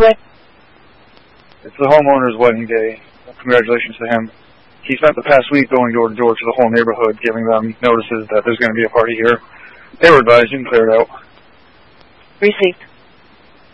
Good. It's the homeowner's wedding day. Congratulations to him. He spent the past week going door to door to the whole neighborhood, giving them notices that there's going to be a party here. They were advised you can clear it out. Received.